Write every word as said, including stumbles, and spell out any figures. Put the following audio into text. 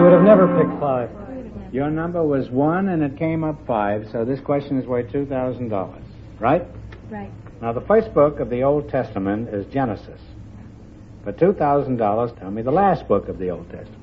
You would have never picked five. Your number was one, and it came up five, so this question is worth two thousand dollars, right? Right. Now, the first book of the Old Testament is Genesis. For two thousand dollars, tell me the last book of the Old Testament.